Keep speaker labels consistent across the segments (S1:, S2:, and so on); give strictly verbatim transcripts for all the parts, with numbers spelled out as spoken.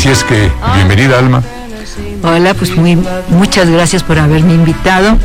S1: Así es que, bienvenida, Alma.
S2: Hola, pues muy, muchas gracias por haberme invitado.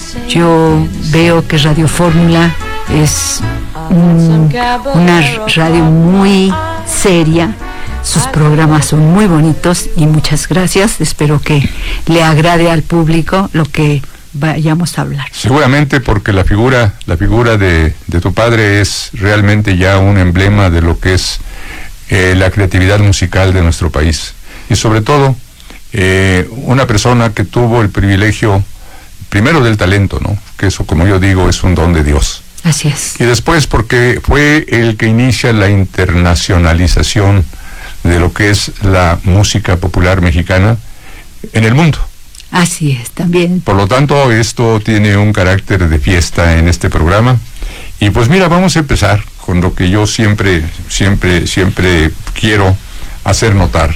S2: Yo veo que Radio Fórmula es un, una radio muy seria. Sus programas son muy bonitos y muchas gracias. Espero que le agrade al público lo que vayamos a hablar.
S1: Seguramente, porque la figura, la figura de, de tu padre es realmente ya un emblema de lo que es eh, la creatividad musical de nuestro país. Y sobre todo, eh, una persona que tuvo el privilegio, primero del talento, ¿no? Que eso, como yo digo, es un don de Dios.
S2: Así es.
S1: Y después porque fue el que inicia la internacionalización de lo que es la música popular mexicana en el mundo.
S2: Así es, también.
S1: Por lo tanto, esto tiene un carácter de fiesta en este programa. Y pues mira, vamos a empezar con lo que yo siempre, siempre, siempre quiero hacer notar.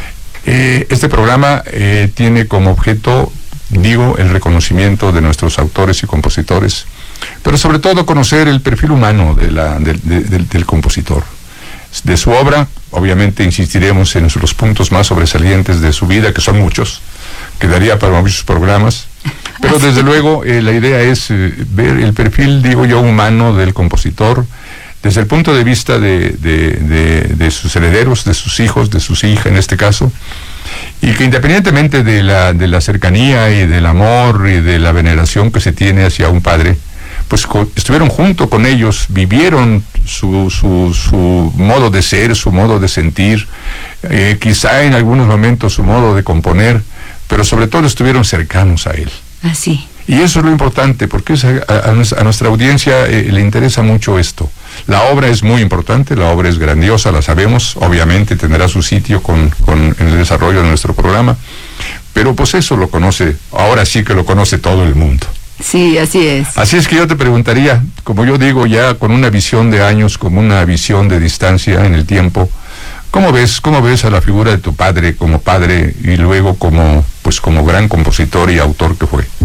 S1: Eh, este programa eh, tiene como objeto, digo, el reconocimiento de nuestros autores y compositores, pero sobre todo conocer el perfil humano de la, de, de, de, del compositor. De su obra, obviamente insistiremos en los puntos más sobresalientes de su vida, que son muchos, quedaría para muchos programas, pero desde luego eh, la idea es eh, ver el perfil, digo yo, humano del compositor, desde el punto de vista de, de, de, de sus herederos, de sus hijos, de sus hijas en este caso, y que independientemente de la, de la cercanía y del amor y de la veneración que se tiene hacia un padre, pues co- estuvieron junto con ellos, vivieron su, su, su modo de ser, su modo de sentir, eh, quizá en algunos momentos su modo de componer, pero sobre todo estuvieron cercanos a él.
S2: Así.
S1: Y eso es lo importante, porque es a, a, a nuestra audiencia eh, le interesa mucho esto. La obra es muy importante, la obra es grandiosa, la sabemos, obviamente tendrá su sitio con, con en el desarrollo de nuestro programa, pero pues eso lo conoce, ahora sí que lo conoce todo el mundo.
S2: Sí, así es.
S1: Así es que yo te preguntaría, como yo digo, ya con una visión de años, como una visión de distancia en el tiempo, ¿cómo ves, cómo ves a la figura de tu padre como padre y luego como, pues como gran compositor y autor que fue?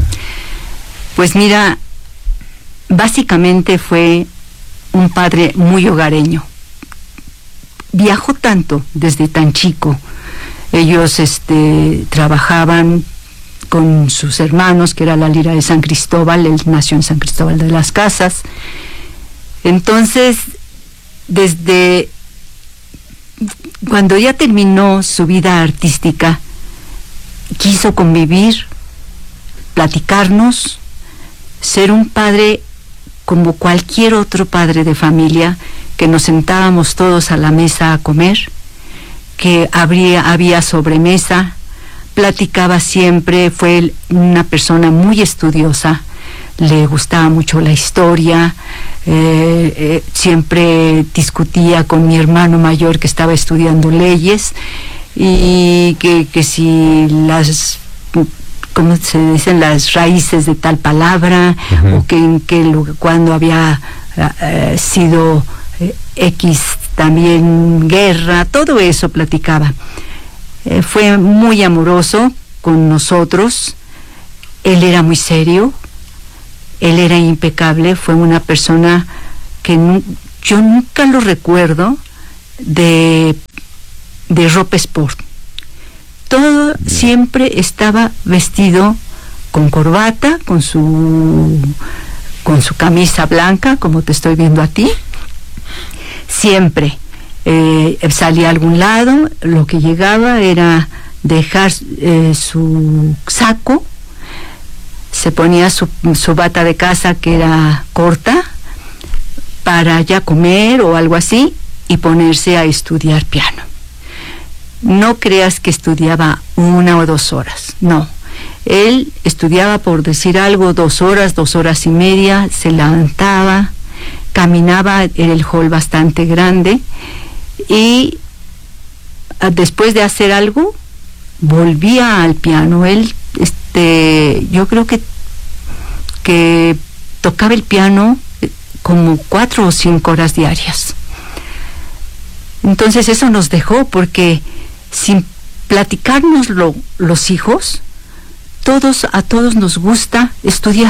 S2: Pues mira, básicamente fue un padre muy hogareño. Viajó tanto desde tan chico. Ellos este, trabajaban con sus hermanos, que era la Lira de San Cristóbal. Él nació en San Cristóbal de las Casas. Entonces, desde cuando ya terminó su vida artística, quiso convivir, platicarnos, ser un padre como cualquier otro padre de familia, que nos sentábamos todos a la mesa a comer, que habría, había sobremesa, platicaba siempre, fue una persona muy estudiosa, le gustaba mucho la historia, eh, eh, siempre discutía con mi hermano mayor que estaba estudiando leyes, y que, que si las, ¿cómo se dicen?, las raíces de tal palabra, uh-huh. o que en qué lugar, cuando había eh, sido eh, X también guerra, todo eso platicaba. Eh, fue muy amoroso con nosotros, él era muy serio, él era impecable, fue una persona que nu- yo nunca lo recuerdo de, de ropa sport. Todo siempre estaba vestido con corbata, con su con su camisa blanca, como te estoy viendo a ti. Siempre eh, salía a algún lado, lo que llegaba era dejar eh, su saco, se ponía su, su bata de casa, que era corta, para ya comer o algo así, y ponerse a estudiar piano. No creas que estudiaba una o dos horas, no. Él estudiaba, por decir algo, dos horas, dos horas y media, se levantaba, caminaba en el hall bastante grande, y después de hacer algo, volvía al piano. Él, este, yo creo que, que tocaba el piano como cuatro o cinco horas diarias. Entonces eso nos dejó, porque sin platicarnos lo, los hijos, todos, a todos nos gusta estudiar.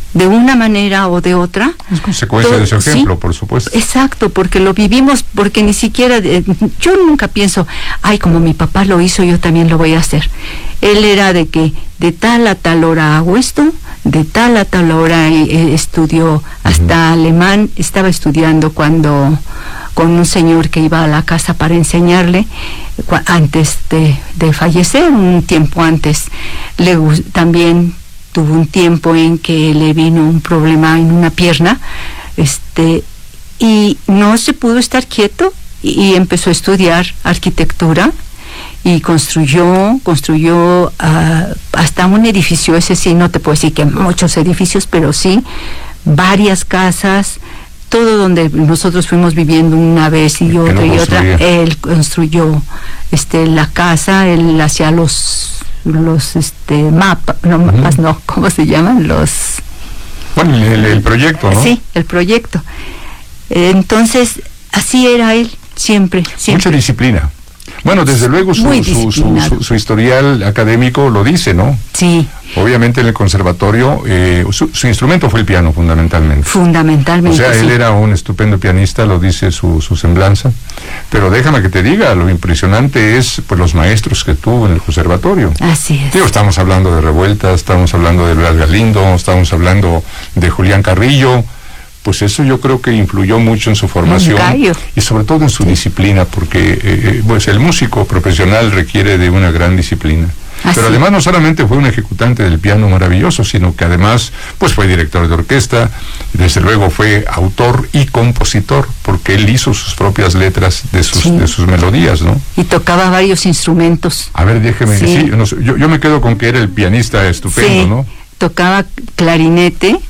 S2: de una manera o de otra.
S1: Es consecuencia todo, de ese ejemplo, sí, por supuesto.
S2: Exacto, porque lo vivimos, porque ni siquiera, eh, yo nunca pienso, ay, como mi papá lo hizo, yo también lo voy a hacer. Él era de que de tal a tal hora hago esto, de tal a tal hora eh, estudió hasta uh-huh. alemán, estaba estudiando cuando con un señor que iba a la casa para enseñarle, antes de, de fallecer, un tiempo antes, le también tuvo un tiempo en que le vino un problema en una pierna, este, y no se pudo estar quieto y, y empezó a estudiar arquitectura y construyó, construyó uh, hasta un edificio, ese sí, no te puedo decir que muchos edificios, pero sí, varias casas, todo donde nosotros fuimos viviendo una vez y otra y otra, él construyó este, la casa, él hacía los los este mapas, no uh-huh. mapas no, ¿cómo se llaman? Los...
S1: Bueno, el, el proyecto, ¿no?
S2: Sí, el proyecto. Entonces, así era él, siempre, siempre.
S1: Mucha disciplina. Bueno, desde luego su, su, su, su, su historial académico lo dice, ¿no?
S2: Sí.
S1: Obviamente en el conservatorio, eh, su, su instrumento fue el piano, fundamentalmente.
S2: Fundamentalmente,
S1: O sea,
S2: sí.
S1: él era un estupendo pianista, lo dice su, su semblanza. Pero déjame que te diga, lo impresionante es pues los maestros que tuvo en el conservatorio.
S2: Así es.
S1: Digo, estamos hablando de Revuelta, estamos hablando de Blas Galindo, estamos hablando de Julián Carrillo. Pues eso yo creo que influyó mucho en su formación y sobre todo en su sí. disciplina, porque eh, pues el músico profesional requiere de una gran disciplina. Así. Pero además no solamente fue un ejecutante del piano maravilloso, sino que además pues fue director de orquesta, desde luego fue autor y compositor, porque él hizo sus propias letras de sus, sí. de sus melodías, ¿no?
S2: Y tocaba varios instrumentos.
S1: A ver, déjeme, sí. sí no, yo, yo me quedo con que era el pianista estupendo,
S2: sí.
S1: ¿no?
S2: Tocaba clarinete,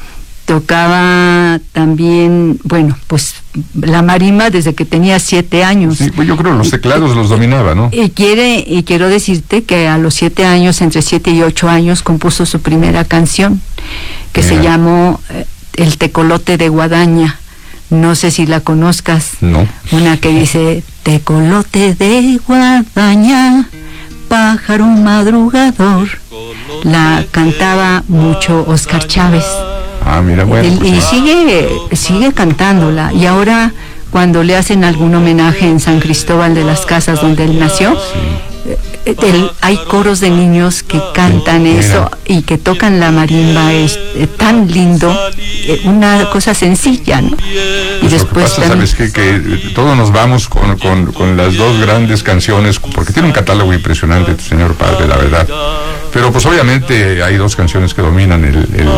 S2: tocaba también, bueno, pues la marimba desde que tenía siete años.
S1: Sí, pues yo creo los teclados y, los dominaba, ¿no?
S2: Y quiere y quiero decirte que a los siete años, entre siete y ocho años, compuso su primera canción, que Mira. se llamó eh, El Tecolote de Guadaña. No sé si la conozcas.
S1: No.
S2: Una que dice, Tecolote de Guadaña, pájaro madrugador. La cantaba mucho Oscar Chávez.
S1: Ah, mira, bueno.
S2: El,
S1: pues,
S2: y
S1: ah.
S2: sigue, sigue cantándola. Y ahora, cuando le hacen algún homenaje en San Cristóbal de las Casas, donde él nació, sí. eh, el, hay coros de niños que cantan sí, eso y que tocan la marimba. Es eh, tan lindo, eh, una cosa sencilla, ¿no? Y
S1: pues
S2: después
S1: lo que pasa, sabes que, que todos nos vamos con, con, con las dos grandes canciones, porque tiene un catálogo impresionante tu señor padre, la verdad. Pero pues obviamente hay dos canciones que dominan el, el